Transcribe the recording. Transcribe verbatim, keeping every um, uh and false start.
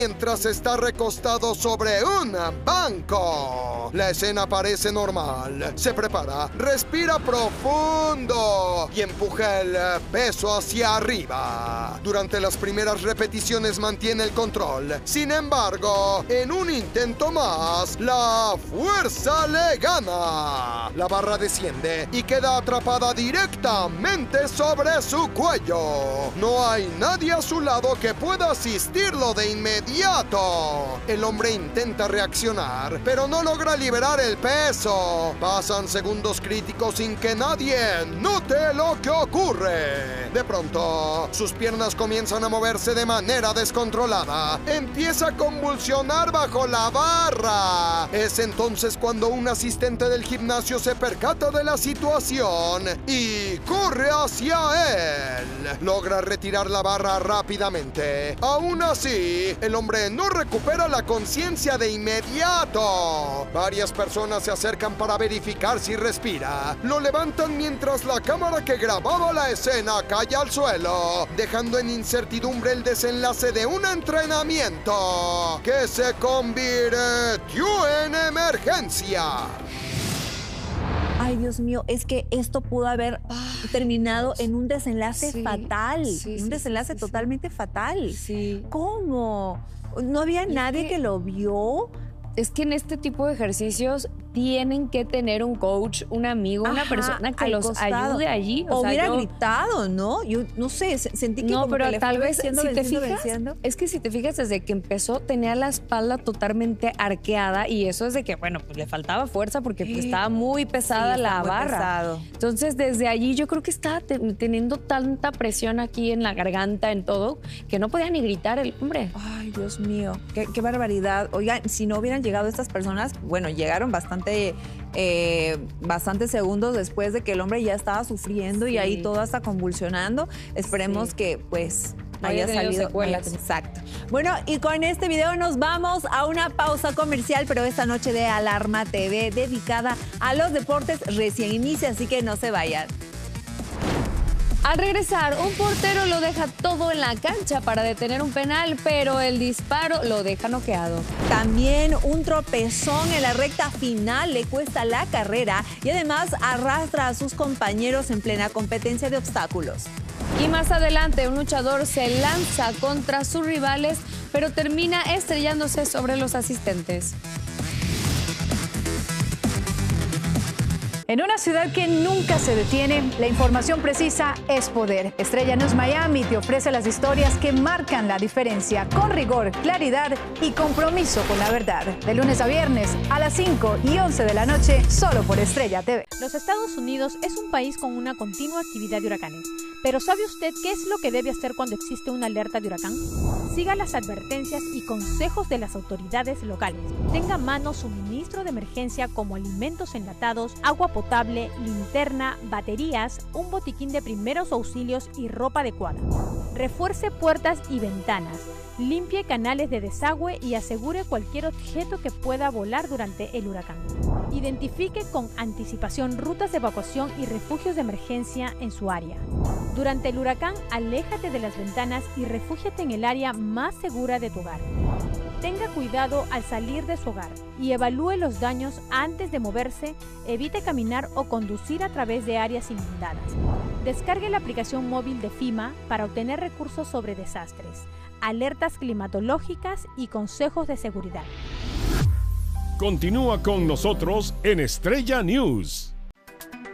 mientras está recostado sobre un banco. La escena parece normal. Se prepara, respira profundo y empuja el peso hacia arriba. Durante las primeras repeticiones mantiene el control. Sin embargo, en un intento más, la fuerza le gana. La barra desciende y queda atrapada directamente sobre su cuello. No hay nadie a su lado que pueda asistirlo de inmediato. El hombre intenta reaccionar, pero no logra liberar el peso. Pasan segundos críticos sin que nadie note lo que ocurre. De pronto, sus piernas comienzan a moverse de manera descontrolada. Empieza a convulsionar bajo la barra. Es entonces cuando un asistente del gimnasio se percata de la situación y corre hacia él. Logra retirar la barra rápidamente. Aún así, el hombre no recupera la conciencia de inmediato. Varias personas se acercan para verificar si respira. Lo levantan mientras la cámara que grababa la escena cae al suelo, dejando en incertidumbre el desenlace de un entrenamiento que se convirtió en emergencia. Ay, Dios mío, es que esto pudo haber Ay, terminado en un desenlace sí, fatal. Sí, un sí, desenlace sí, totalmente sí. fatal. Sí. ¿Cómo? ¿No había nadie que... que lo vio? Es que en este tipo de ejercicios tienen que tener un coach, un amigo, Ajá, una persona que los costado. ayude allí. O, o sea, hubiera yo... gritado, ¿no? Yo no sé, sentí que no, como pero que le tal fue vez venciendo, si venciendo, te fijas, venciendo. es que si te fijas desde que empezó tenía la espalda totalmente arqueada y eso es de que, bueno, pues le faltaba fuerza porque pues, estaba muy pesada sí, la muy barra. Pesado. Entonces desde allí yo creo que estaba te teniendo tanta presión aquí en la garganta, en todo, que no podía ni gritar el hombre. Ay, Dios mío, qué, qué barbaridad. Oigan, si no hubieran llegado estas personas, bueno, llegaron bastante, eh, bastantes segundos después de que el hombre ya estaba sufriendo sí. y ahí todo hasta convulsionando. Esperemos sí. que, pues, no haya, haya salido secuelas. Exacto. Bueno, y con este video nos vamos a una pausa comercial, pero esta noche de Alarma T V dedicada a los deportes recién inicia, así que no se vayan. Al regresar, un portero lo deja todo en la cancha para detener un penal, pero el disparo lo deja noqueado. También un tropezón en la recta final le cuesta la carrera y además arrastra a sus compañeros en plena competencia de obstáculos. Y más adelante, un luchador se lanza contra sus rivales, pero termina estrellándose sobre los asistentes. En una ciudad que nunca se detiene, la información precisa es poder. Estrella News Miami te ofrece las historias que marcan la diferencia, con rigor, claridad y compromiso con la verdad. De lunes a viernes a las cinco y once de la noche, solo por Estrella T V. Los Estados Unidos es un país con una continua actividad de huracanes. Pero ¿sabe usted qué es lo que debe hacer cuando existe una alerta de huracán? Siga las advertencias y consejos de las autoridades locales. Tenga a mano suministro de emergencia como alimentos enlatados, agua potable, linterna, baterías, un botiquín de primeros auxilios y ropa adecuada. Refuerce puertas y ventanas. Limpie canales de desagüe y asegure cualquier objeto que pueda volar durante el huracán. Identifique con anticipación rutas de evacuación y refugios de emergencia en su área. Durante el huracán, aléjate de las ventanas y refúgiate en el área más segura de tu hogar. Tenga cuidado al salir de su hogar y evalúe los daños antes de moverse. Evite caminar o conducir a través de áreas inundadas. Descargue la aplicación móvil de FEMA para obtener recursos sobre desastres, alertas climatológicas y consejos de seguridad. Continúa con nosotros en Estrella News.